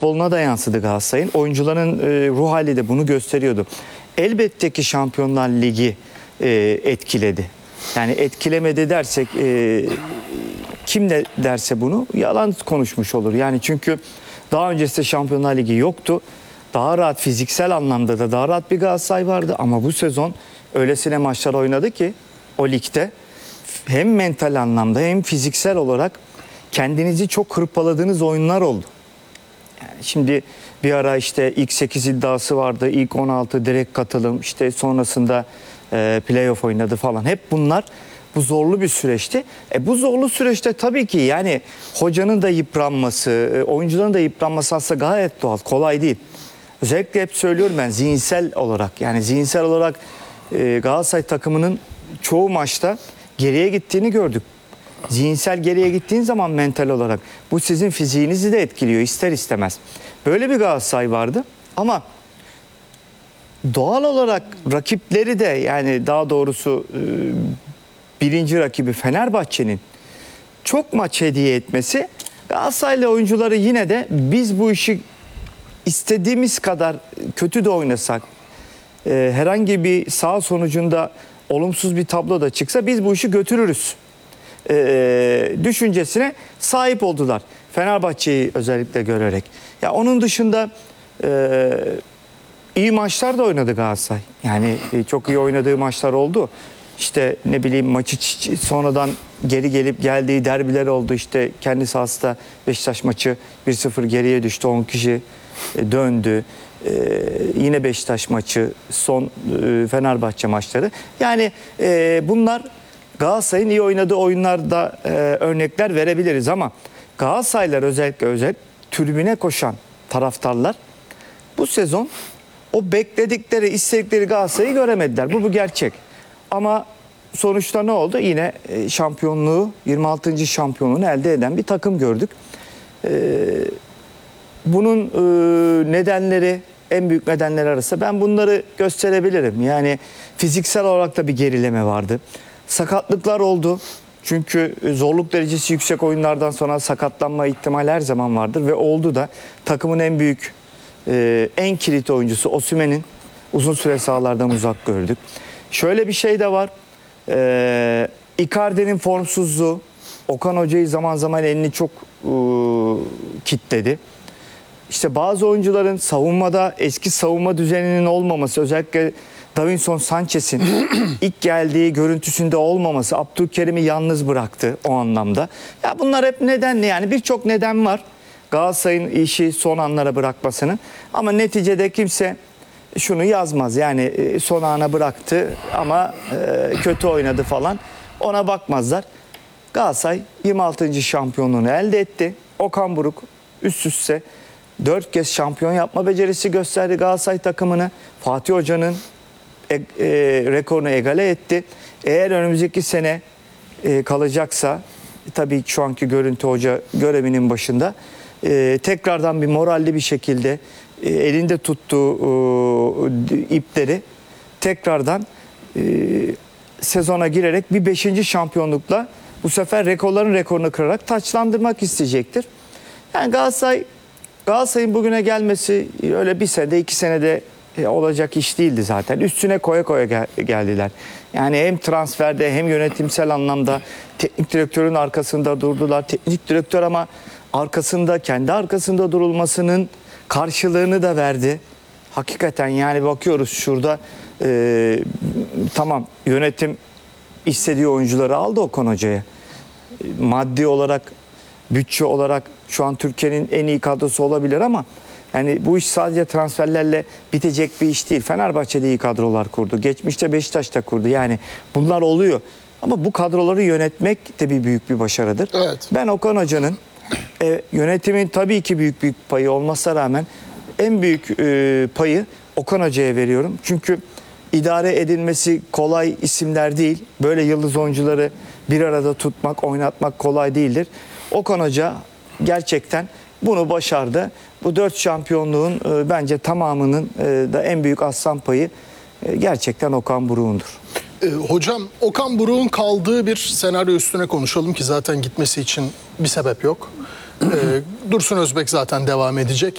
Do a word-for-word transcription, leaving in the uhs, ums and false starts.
futboluna da yansıdı Galatasaray'ın. Oyuncuların e, ruh hali de bunu gösteriyordu. Elbette ki Şampiyonlar Ligi e, etkiledi. Yani etkilemedi dersek e, kim ne derse bunu yalan konuşmuş olur. Yani çünkü daha öncesinde Şampiyonlar Ligi yoktu. Daha rahat fiziksel anlamda da daha rahat bir Galatasaray vardı. Ama bu sezon öylesine maçlar oynadı ki o ligde hem mental anlamda hem fiziksel olarak kendinizi çok hırpaladığınız oyunlar oldu. Yani şimdi bir ara işte ilk sekiz iddiası vardı, ilk on altı direkt katılım, işte sonrasında e, playoff oynadı falan. Hep bunlar bu zorlu bir süreçti. E, bu zorlu süreçte tabii ki yani hocanın da yıpranması, e, oyuncuların da yıpranması aslında gayet doğal, kolay değil. Özellikle hep söylüyorum ben zihinsel olarak yani zihinsel olarak e, Galatasaray takımının çoğu maçta geriye gittiğini gördük. Zihinsel geriye gittiğin zaman mental olarak bu sizin fiziğinizi de etkiliyor ister istemez. Böyle bir Galatasaray vardı ama doğal olarak rakipleri de yani daha doğrusu birinci rakibi Fenerbahçe'nin çok maç hediye etmesi Galatasaraylı oyuncuları yine de biz bu işi istediğimiz kadar kötü de oynasak herhangi bir saha sonucunda olumsuz bir tablo da çıksa biz bu işi götürürüz. Ee, düşüncesine sahip oldular. Fenerbahçe'yi özellikle görerek. Ya onun dışında e, iyi maçlar da oynadı Galatasaray. Yani e, çok iyi oynadığı maçlar oldu. İşte ne bileyim maçı sonradan geri gelip geldiği derbiler oldu. İşte kendi sahasında Beşiktaş maçı bir sıfır geriye düştü. on kişi e, döndü. E, yine Beşiktaş maçı, son e, Fenerbahçe maçları. Yani e, bunlar Galatasaray'ın iyi oynadığı oyunlarda e, örnekler verebiliriz ama Galatasaraylılar özellikle özel tribüne koşan taraftarlar bu sezon o bekledikleri, istedikleri Galatasaray'ı göremediler. Bu bu gerçek. Ama sonuçta ne oldu? Yine e, şampiyonluğu, yirmi altıncı şampiyonluğunu elde eden bir takım gördük. E, bunun e, nedenleri, en büyük nedenler arasında ben bunları gösterebilirim. Yani fiziksel olarak da bir gerileme vardı. Sakatlıklar oldu. Çünkü zorluk derecesi yüksek oyunlardan sonra sakatlanma ihtimali her zaman vardır ve oldu da takımın en büyük, e, en kilit oyuncusu Osimhen'in uzun süre sahalardan uzak gördük. Şöyle bir şey de var. E, Icardi'nin formsuzluğu Okan Hoca'yı zaman zaman elini çok e, kitledi. İşte bazı oyuncuların savunmada eski savunma düzeninin olmaması, özellikle Davinson Sanchez'in ilk geldiği görüntüsünde olmaması Abdülkerim'i yalnız bıraktı o anlamda. Ya bunlar hep nedenli yani birçok neden var Galatasaray'ın işi son anlara bırakmasının. Ama neticede kimse şunu yazmaz yani son ana bıraktı ama kötü oynadı falan ona bakmazlar. Galatasaray yirmi altıncı şampiyonluğunu elde etti. Okan Buruk üst üste dört kez şampiyon yapma becerisi gösterdi Galatasaray takımını. Fatih Hoca'nın E, e, rekorunu egale etti. Eğer önümüzdeki sene e, kalacaksa tabii şu anki görüntü hoca görevinin başında e, tekrardan bir moralli bir şekilde e, elinde tuttuğu e, ipleri tekrardan e, sezona girerek bir beşinci şampiyonlukla bu sefer rekorların rekorunu kırarak taçlandırmak isteyecektir. Yani Galatasaray Galatasaray'ın bugüne gelmesi öyle bir senede iki senede olacak iş değildi zaten. Üstüne koya koya gel geldiler. Yani hem transferde hem yönetimsel anlamda teknik direktörün arkasında durdular. Teknik direktör ama arkasında, kendi arkasında durulmasının karşılığını da verdi. Hakikaten yani bakıyoruz şurada e, tamam yönetim istediği oyuncuları aldı Okan Hoca'ya. Maddi olarak, bütçe olarak şu an Türkiye'nin en iyi kadrosu olabilir ama yani bu iş sadece transferlerle bitecek bir iş değil. Fenerbahçe'de iyi kadrolar kurdu. Geçmişte Beşiktaş'ta kurdu. Yani bunlar oluyor. Ama bu kadroları yönetmek de bir büyük bir başarıdır. Evet. Ben Okan Hoca'nın e, yönetimin tabii ki büyük büyük payı olmasına rağmen en büyük e, payı Okan Hoca'ya veriyorum. Çünkü idare edilmesi kolay isimler değil. Böyle yıldız oyuncuları bir arada tutmak, oynatmak kolay değildir. Okan Hoca gerçekten bunu başardı. Bu dört şampiyonluğun e, bence tamamının e, da en büyük aslan payı e, gerçekten Okan Buruk'undur. E, hocam Okan Buruk'un kaldığı bir senaryo üstüne konuşalım ki zaten gitmesi için bir sebep yok. E, Dursun Özbek zaten devam edecek.